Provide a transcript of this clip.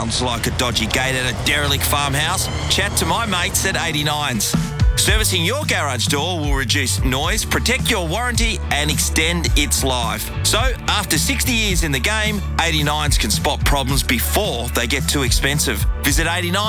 Sounds like a dodgy gate at a derelict farmhouse? Chat to my mates at 89's. Servicing your garage door will reduce noise, protect your warranty and extend its life. So, after 60 years in the game, 89's can spot problems before they get too expensive. Visit 89